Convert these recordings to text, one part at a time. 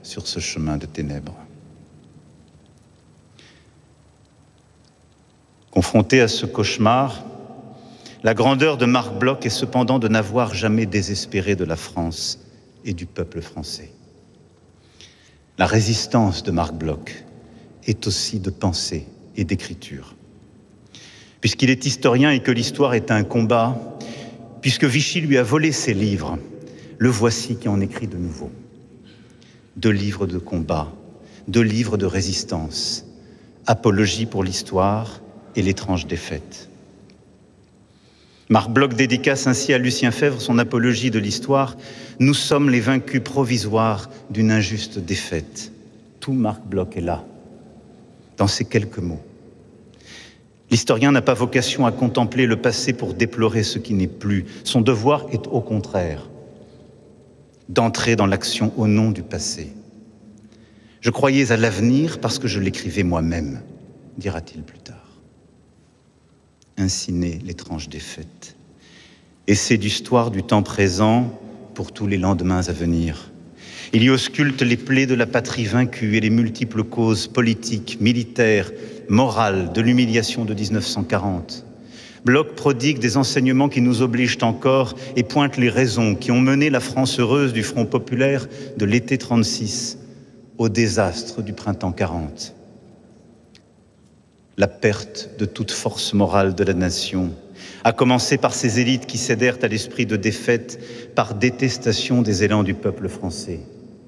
sur ce chemin de ténèbres. Confronté à ce cauchemar, la grandeur de Marc Bloch est cependant de n'avoir jamais désespéré de la France et du peuple français. La résistance de Marc Bloch est aussi de pensée et d'écriture. Puisqu'il est historien et que l'histoire est un combat, puisque Vichy lui a volé ses livres, le voici qui en écrit de nouveau. 2 livres de combat, 2 livres de résistance, Apologie pour l'histoire et l'étrange défaite. Marc Bloch dédicace ainsi à Lucien Febvre son apologie de l'histoire. Nous sommes les vaincus provisoires d'une injuste défaite. Tout Marc Bloch est là, dans ces quelques mots. L'historien n'a pas vocation à contempler le passé pour déplorer ce qui n'est plus. Son devoir est au contraire d'entrer dans l'action au nom du passé. Je croyais à l'avenir parce que je l'écrivais moi-même, dira-t-il plus tard. Ainsi naît l'étrange défaite. Essai d'histoire du temps présent pour tous les lendemains à venir. Il y ausculte les plaies de la patrie vaincue et les multiples causes politiques, militaires, morales de l'humiliation de 1940. Bloch prodigue des enseignements qui nous obligent encore et pointe les raisons qui ont mené la France heureuse du Front populaire de l'été 36 au désastre du printemps 40. La perte de toute force morale de la nation, à commencer par ces élites qui cédèrent à l'esprit de défaite par détestation des élans du peuple français.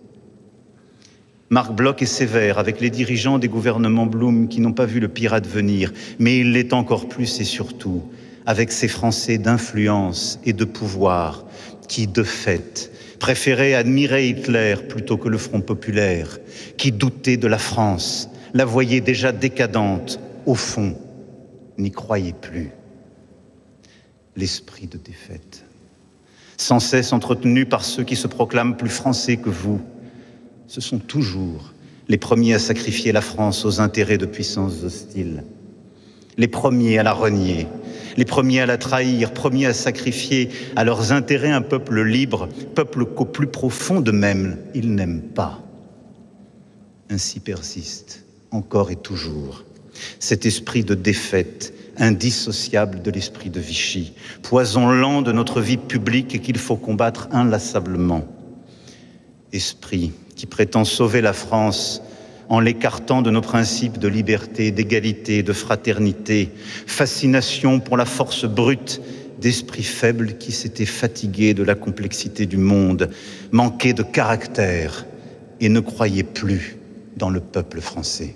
Marc Bloch est sévère avec les dirigeants des gouvernements Blum qui n'ont pas vu le pire advenir, mais il l'est encore plus et surtout avec ces Français d'influence et de pouvoir qui, de fait, préféraient admirer Hitler plutôt que le Front populaire, qui doutaient de la France, la voyaient déjà décadente, au fond, n'y croyez plus. L'esprit de défaite, sans cesse entretenu par ceux qui se proclament plus français que vous, ce sont toujours les premiers à sacrifier la France aux intérêts de puissances hostiles, les premiers à la renier, les premiers à la trahir, premiers à sacrifier à leurs intérêts un peuple libre, peuple qu'au plus profond d'eux-mêmes, ils n'aiment pas. Ainsi persiste, encore et toujours, cet esprit de défaite, indissociable de l'esprit de Vichy, poison lent de notre vie publique et qu'il faut combattre inlassablement. Esprit qui prétend sauver la France en l'écartant de nos principes de liberté, d'égalité, de fraternité, fascination pour la force brute d'esprits faibles qui s'étaient fatigués de la complexité du monde, manquaient de caractère et ne croyaient plus dans le peuple français.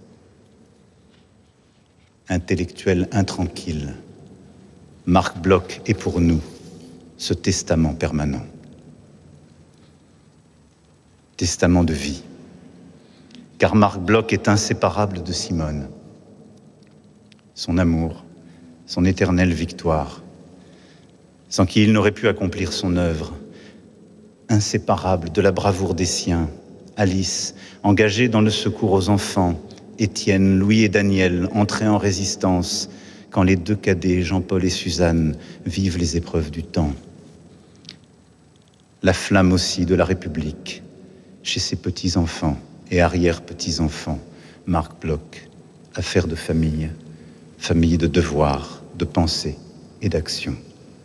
Intellectuel intranquille, Marc Bloch est pour nous ce testament permanent. Testament de vie, car Marc Bloch est inséparable de Simone. Son amour, son éternelle victoire, sans qui il n'aurait pu accomplir son œuvre. Inséparable de la bravoure des siens, Alice, engagée dans le secours aux enfants, Étienne, Louis et Daniel, entrés en résistance quand les 2 cadets, Jean-Paul et Suzanne, vivent les épreuves du temps. La flamme aussi de la République, chez ses petits-enfants et arrière-petits-enfants, Marc Bloch, affaire de famille, famille de devoirs, de pensée et d'action.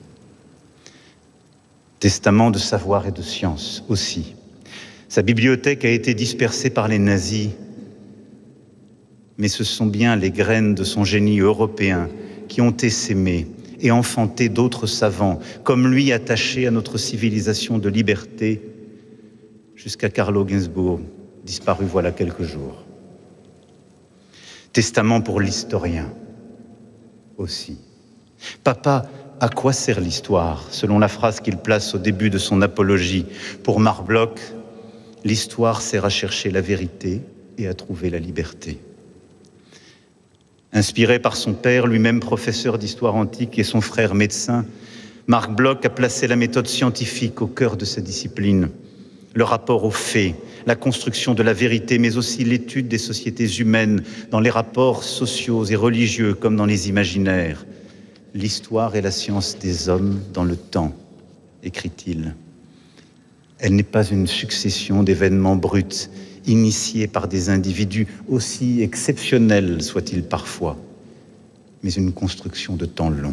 Testament de savoir et de science aussi. Sa bibliothèque a été dispersée par les nazis, mais ce sont bien les graines de son génie européen qui ont essaimé et enfanté d'autres savants, comme lui attachés à notre civilisation de liberté, jusqu'à Carlo Ginzburg, disparu voilà quelques jours. Testament pour l'historien aussi. Papa, à quoi sert l'histoire? Selon la phrase qu'il place au début de son apologie. Pour Marc Bloch, l'histoire sert à chercher la vérité et à trouver la liberté. Inspiré par son père, lui-même professeur d'histoire antique, et son frère médecin, Marc Bloch a placé la méthode scientifique au cœur de sa discipline. Le rapport aux faits, la construction de la vérité, mais aussi l'étude des sociétés humaines dans les rapports sociaux et religieux comme dans les imaginaires. L'histoire est la science des hommes dans le temps, écrit-il. Elle n'est pas une succession d'événements bruts, initiés par des individus, aussi exceptionnels soient-ils parfois, mais une construction de temps long.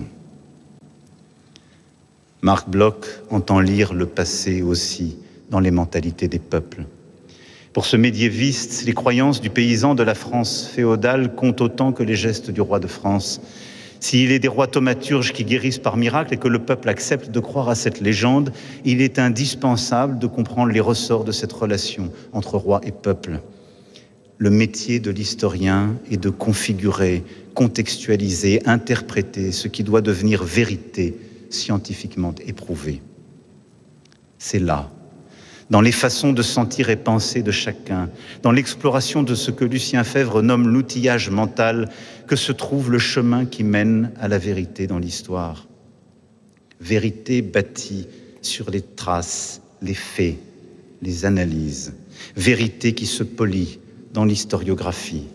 Marc Bloch entend lire le passé aussi dans les mentalités des peuples. Pour ce médiéviste, les croyances du paysan de la France féodale comptent autant que les gestes du roi de France. S'il est des rois thaumaturges qui guérissent par miracle et que le peuple accepte de croire à cette légende, il est indispensable de comprendre les ressorts de cette relation entre roi et peuple. Le métier de l'historien est de configurer, contextualiser, interpréter ce qui doit devenir vérité scientifiquement éprouvée. C'est là, dans les façons de sentir et penser de chacun, dans l'exploration de ce que Lucien Febvre nomme l'outillage mental, que se trouve le chemin qui mène à la vérité dans l'histoire. Vérité bâtie sur les traces, les faits, les analyses. Vérité qui se polit dans l'historiographie.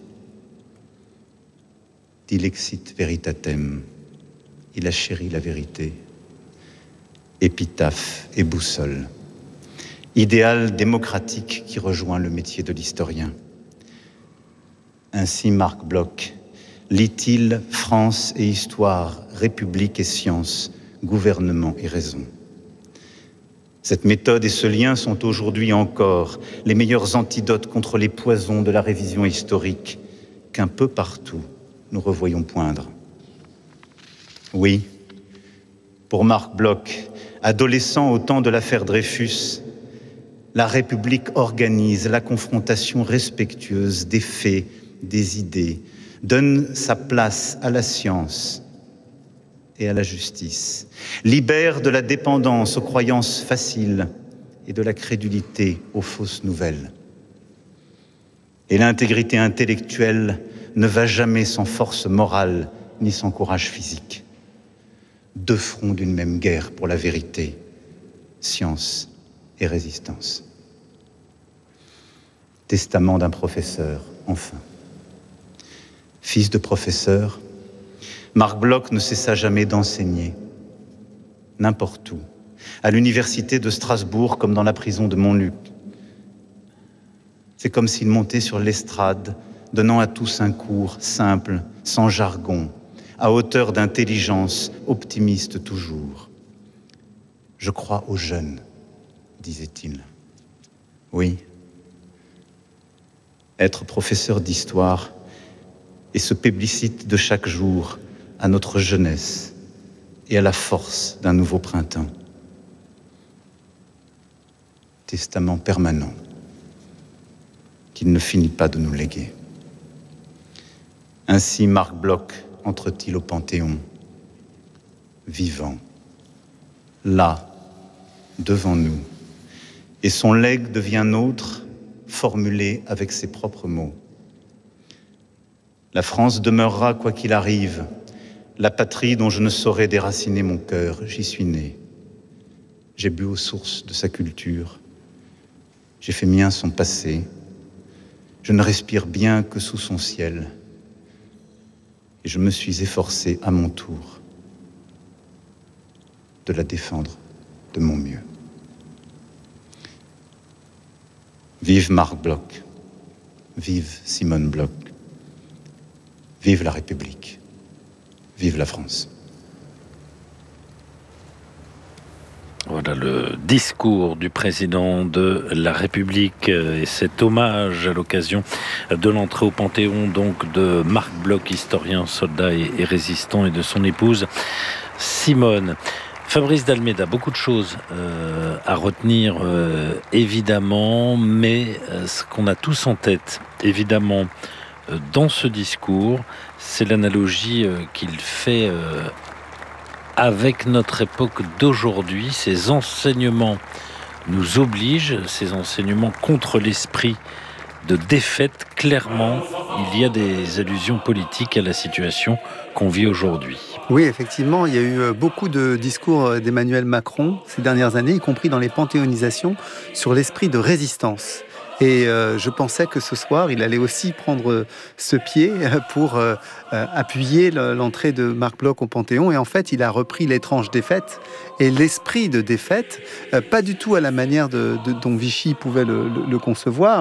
Dilexit veritatem, il a chéri la vérité. Épitaphe et boussole. Idéal démocratique qui rejoint le métier de l'historien. Ainsi Marc Bloch lit-il France et histoire, République et science, gouvernement et raison. Cette méthode et ce lien sont aujourd'hui encore les meilleurs antidotes contre les poisons de la révision historique qu'un peu partout nous revoyons poindre. Oui, pour Marc Bloch, adolescent au temps de l'affaire Dreyfus, la République organise la confrontation respectueuse des faits, des idées, donne sa place à la science et à la justice, libère de la dépendance aux croyances faciles et de la crédulité aux fausses nouvelles. Et l'intégrité intellectuelle ne va jamais sans force morale ni sans courage physique. Deux fronts d'une même guerre pour la vérité, science et résistance. Testament d'un professeur, enfin. Fils de professeur, Marc Bloch ne cessa jamais d'enseigner, n'importe où, à l'université de Strasbourg comme dans la prison de Montluc. C'est comme s'il montait sur l'estrade, donnant à tous un cours simple, sans jargon, à hauteur d'intelligence, optimiste toujours. Je crois aux jeunes, disait-il. Oui. Être professeur d'histoire et ce plébiscite de chaque jour à notre jeunesse et à la force d'un nouveau printemps. Testament permanent qu'il ne finit pas de nous léguer. Ainsi Marc Bloch entre-t-il au Panthéon, vivant, là, devant nous, et son legs devient nôtre, formulé avec ses propres mots. La France demeurera quoi qu'il arrive, la patrie dont je ne saurais déraciner mon cœur, j'y suis né. J'ai bu aux sources de sa culture, j'ai fait mien son passé, je ne respire bien que sous son ciel, et je me suis efforcé à mon tour de la défendre de mon mieux. Vive Marc Bloch, vive Simone Bloch, vive la République, vive la France. Voilà le discours du président de la République et cet hommage à l'occasion de l'entrée au Panthéon donc de Marc Bloch, historien, soldat et résistant, et de son épouse Simone. Fabrice d'Almeida, beaucoup de choses à retenir évidemment, mais ce qu'on a tous en tête évidemment dans ce discours, c'est l'analogie qu'il fait avec notre époque d'aujourd'hui. Ces enseignements nous obligent, ces enseignements contre l'esprit de défaite. Clairement, il y a des allusions politiques à la situation qu'on vit aujourd'hui. Oui, effectivement, il y a eu beaucoup de discours d'Emmanuel Macron ces dernières années, y compris dans les panthéonisations, sur l'esprit de résistance. Et je pensais que ce soir, il allait aussi prendre ce pied pour appuyer l'entrée de Marc Bloch au Panthéon. Et en fait, il a repris l'étrange défaite et l'esprit de défaite, pas du tout à la manière dont Vichy pouvait le concevoir,